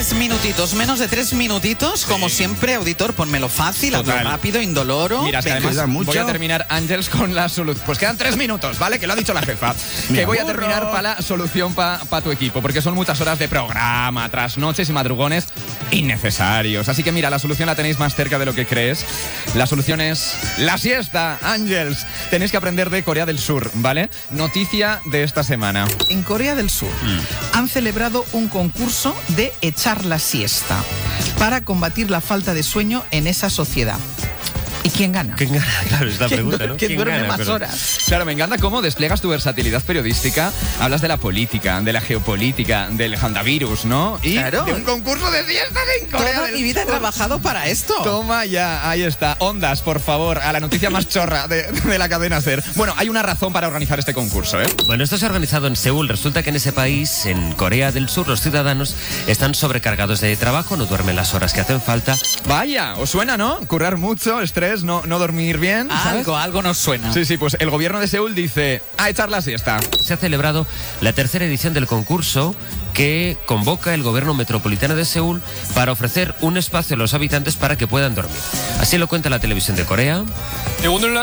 3 minutitos, menos de 3 minutitos, como siempre, auditor, ponmelo fácil, hazlo rápido, indoloro. Mira, que además voy a terminar, Ángels, con la solución. Pues quedan 3 minutos, ¿vale? Que lo ha dicho la jefa. Que voy a terminar para la solución para tu equipo, porque son muchas horas de programa, trasnoches y madrugones innecesarios. Así que mira, la solución la tenéis más cerca de lo que crees. La solución es la siesta, Ángels. Tenéis que aprender de Corea del Sur, ¿vale? Noticia de esta semana. En Corea del Sur han celebrado un concurso de echar la siesta para combatir la falta de sueño en esa sociedad. ¿Y quién gana? ¿Quién gana? Claro, es la pregunta, ¿no? ¿Quién duerme gana, más horas? Claro, me encanta cómo despliegas tu versatilidad periodística. Hablas de la política, de la geopolítica, del handavirus, ¿no? Y claro, de un concurso de siestas en Corea toda del mi vida he Sur. trabajado para esto. Toma ya, ahí está. Ondas, por favor, a la noticia más chorra de la cadena SER. Bueno, hay una razón para organizar este concurso, ¿eh? Bueno, esto se ha organizado en Seúl. Resulta que en ese país, en Corea del Sur, los ciudadanos están sobrecargados de trabajo, no duermen las horas que hacen falta. Vaya, ¿os suena, no? Currar mucho, estrés, no dormir bien, ¿sabes? Algo nos suena. Sí, pues el gobierno de Seúl dice a echar la siesta. Se ha celebrado la tercera edición del concurso que convoca el gobierno metropolitano de Seúl para ofrecer un espacio a los habitantes para que puedan dormir. Así lo cuenta la televisión de Corea. 오늘날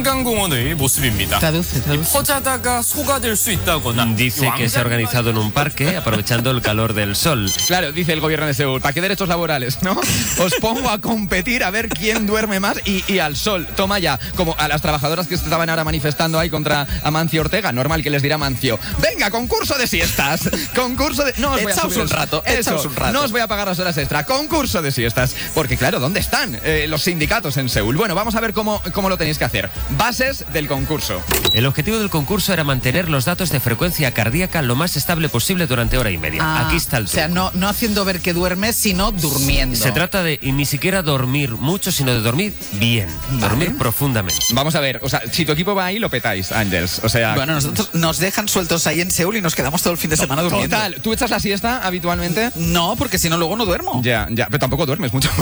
한강공원의 모습입니다. Traduce. 퍼자다가 소가 될 수 있다거나 Dice que se ha organizado en un parque aprovechando el calor del sol. Claro, dice el gobierno de Seúl, ¿para qué derechos laborales, no? Os pongo a competir a ver quién duerme más y al sol. Toma ya, como a las trabajadoras que estaban ahora manifestando ahí contra Amancio Ortega, normal que les dirá Amancio, venga, concurso de siestas, concurso de... No os voy a Echaos subir un rato, eso, echaos un rato. no os voy a pagar las horas extra, concurso de siestas. Porque claro, ¿dónde están los sindicatos en Seúl? Bueno, vamos a ver cómo lo tenéis que hacer. Bases del concurso. El objetivo del concurso era mantener los datos de frecuencia cardíaca lo más estable posible durante hora y media. Aquí está el truco. O sea, no haciendo ver que duermes, sino durmiendo. Se trata de ni siquiera dormir mucho, sino de dormir bien, dormir profundamente. Vamos a ver, o sea, si tu equipo va ahí, lo petáis, Ángels. O sea... Bueno, nosotros nos dejan sueltos ahí en Seúl y nos quedamos todo el fin de semana durmiendo. Total, ¿tú echas la siesta habitualmente? No, porque si no luego no duermo. Ya, pero tampoco duermes mucho.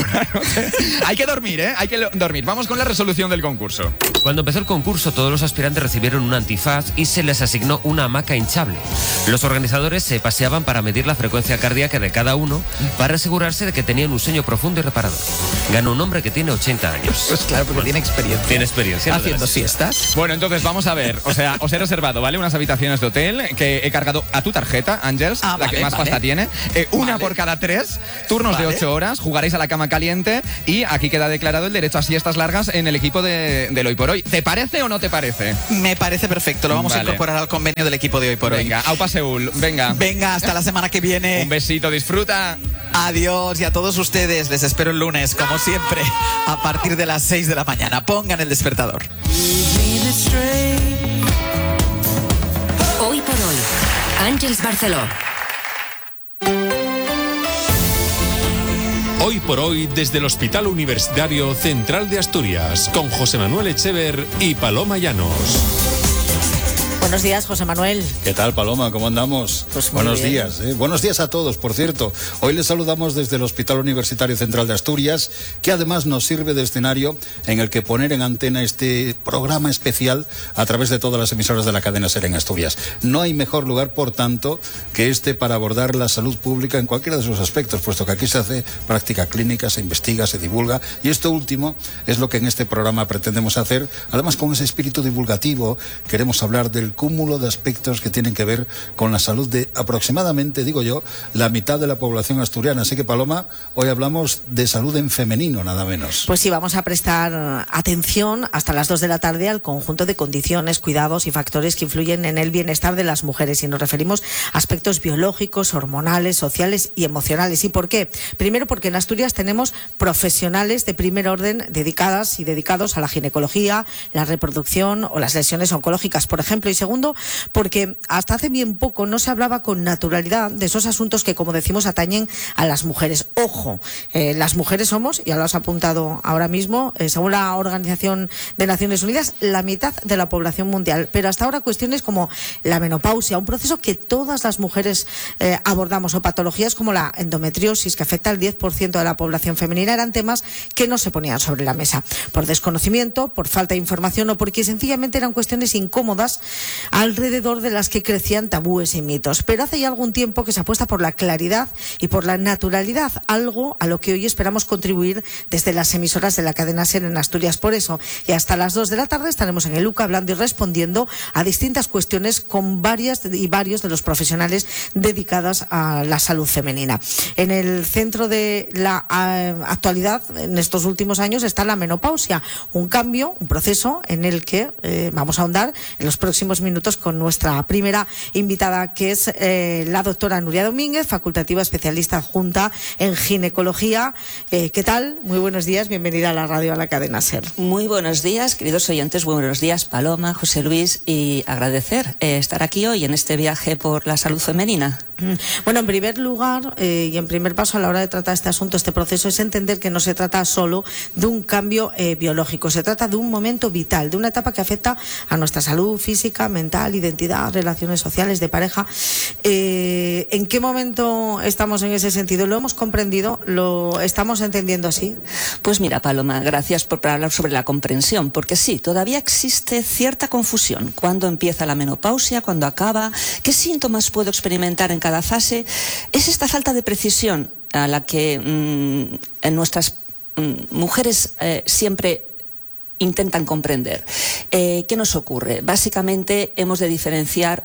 Hay que dormir, ¿eh? Hay que dormir. Vamos con la resolución del concurso. Cuando empezó el concurso, todos los aspirantes recibieron un antifaz y se les asignó una hamaca hinchable. Los organizadores se paseaban para medir la frecuencia cardíaca de cada uno para asegurarse de que tenían un sueño profundo y reparador. Ganó un hombre que tiene 80 años. Pues claro, porque tiene experiencia. Tiene experiencia. Haciendo siestas. Bueno, entonces vamos a ver. O sea, os he reservado, ¿vale? Unas habitaciones de hotel que he cargado a tu tarjeta, Ángels, la que más pasta tiene. Una por cada 3, turnos de 8 horas, jugaréis a la cama caliente y aquí queda declarado el derecho a siestas largas en el equipo del Hoy por Hoy. ¿Te parece o no te parece? Me parece perfecto. Lo vamos a incorporar al convenio del equipo de Hoy por Hoy. Venga, aupa Seúl. Venga. Venga, hasta la semana que viene. Un besito, disfruta. Adiós, y a todos ustedes les espero el lunes, como siempre, a partir de las 6 de la mañana. Pongan el despertador. Hoy por Hoy, Ángels Barceló. Hoy por Hoy desde el Hospital Universitario Central de Asturias, con José Manuel Echever y Paloma Llanos. Buenos días, José Manuel. ¿Qué tal, Paloma? ¿Cómo andamos? Pues muy Buenos bien. días. Buenos días a todos, por cierto. Hoy les saludamos desde el Hospital Universitario Central de Asturias, que además nos sirve de escenario en el que poner en antena este programa especial a través de todas las emisoras de la cadena SER en Asturias. No hay mejor lugar, por tanto, que este para abordar la salud pública en cualquiera de sus aspectos, puesto que aquí se hace práctica clínica, se investiga, se divulga, y esto último es lo que en este programa pretendemos hacer. Además, con ese espíritu divulgativo, queremos hablar del cúmulo de aspectos que tienen que ver con la salud de aproximadamente, digo yo, la mitad de la población asturiana. Así que, Paloma, hoy hablamos de salud en femenino, nada menos. Pues sí, vamos a prestar atención hasta las 2 de la tarde al conjunto de condiciones, cuidados y factores que influyen en el bienestar de las mujeres. Y nos referimos a aspectos biológicos, hormonales, sociales y emocionales. ¿Y por qué? Primero, porque en Asturias tenemos profesionales de primer orden dedicadas y dedicados a la ginecología, la reproducción o las lesiones oncológicas, por ejemplo. Y segundo, porque hasta hace bien poco no se hablaba con naturalidad de esos asuntos que, como decimos, atañen a las mujeres. Ojo, las mujeres somos, ya lo has apuntado ahora mismo, según la Organización de Naciones Unidas, la mitad de la población mundial. Pero hasta ahora cuestiones como la menopausia, un proceso que todas las mujeres abordamos, o patologías como la endometriosis, que afecta al 10% de la población femenina, eran temas que no se ponían sobre la mesa. Por desconocimiento, por falta de información o porque sencillamente eran cuestiones incómodas alrededor de las que crecían tabúes y mitos. Pero hace ya algún tiempo que se apuesta por la claridad y por la naturalidad, algo a lo que hoy esperamos contribuir desde las emisoras de la cadena SER en Asturias. Por eso, y hasta las 2 de la tarde estaremos en el UCA hablando y respondiendo a distintas cuestiones con varios de los profesionales dedicados a la salud femenina. En el centro de la actualidad, en estos últimos años, está la menopausia, un cambio, un proceso en el que vamos a ahondar en los próximos minutos con nuestra primera invitada, que es la doctora Nuria Domínguez, facultativa especialista adjunta en ginecología. ¿Qué tal? Muy buenos días, bienvenida a la radio, a la cadena SER. Muy buenos días, queridos oyentes, buenos días, Paloma, José Luis, y agradecer estar aquí hoy en este viaje por la salud femenina. Bueno, en primer lugar y en primer paso a la hora de tratar este asunto, este proceso, es entender que no se trata solo de un cambio biológico, se trata de un momento vital, de una etapa que afecta a nuestra salud física, mental, identidad, relaciones sociales, de pareja. ¿En qué momento estamos en ese sentido? ¿Lo hemos comprendido? ¿Lo estamos entendiendo así? Pues mira, Paloma, gracias por hablar sobre la comprensión, porque sí, todavía existe cierta confusión. ¿Cuándo empieza la menopausia? ¿Cuándo acaba? ¿Qué síntomas puedo experimentar en cada fase? Es esta falta de precisión a la que en nuestras mujeres siempre intentan comprender. ¿Qué nos ocurre? Básicamente hemos de diferenciar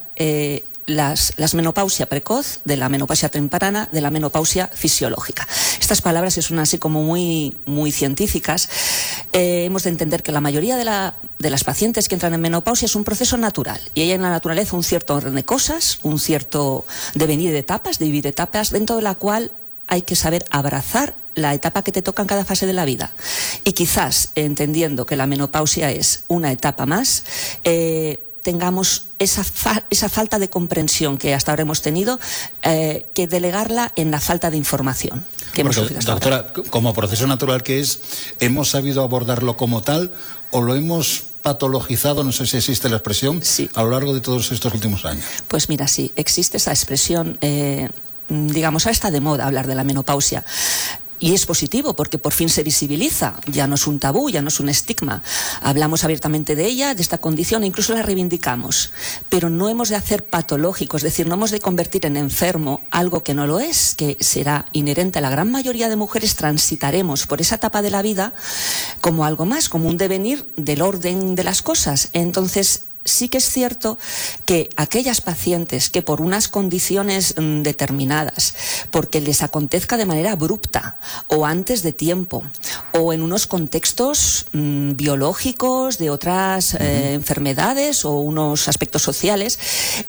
las menopausia precoz de la menopausia temprana de la menopausia fisiológica. Estas palabras que son así como muy científicas. Hemos de entender que la mayoría de las pacientes que entran en menopausia es un proceso natural, y hay en la naturaleza un cierto orden de cosas, un cierto devenir de etapas, de vivir etapas, dentro de la cual hay que saber abrazar la etapa que te toca en cada fase de la vida. Y quizás, entendiendo que la menopausia es una etapa más, tengamos esa falta de comprensión que hasta ahora hemos tenido, que delegarla en la falta de información que hemos sufrido hasta ahora. Doctora, como proceso natural que es, ¿hemos sabido abordarlo como tal o lo hemos patologizado, no sé si existe la expresión, sí, a lo largo de todos estos últimos años? Pues mira, sí, existe esa expresión, digamos, ahora está de moda hablar de la menopausia. Y es positivo porque por fin se visibiliza, ya no es un tabú, ya no es un estigma. Hablamos abiertamente de ella, de esta condición, e incluso la reivindicamos. Pero no hemos de hacer patológico, es decir, no hemos de convertir en enfermo algo que no lo es, que será inherente a la gran mayoría de mujeres. Transitaremos por esa etapa de la vida como algo más, como un devenir del orden de las cosas. Entonces, sí que es cierto que aquellas pacientes que por unas condiciones determinadas, porque les acontezca de manera abrupta o antes de tiempo o en unos contextos biológicos de otras enfermedades o unos aspectos sociales,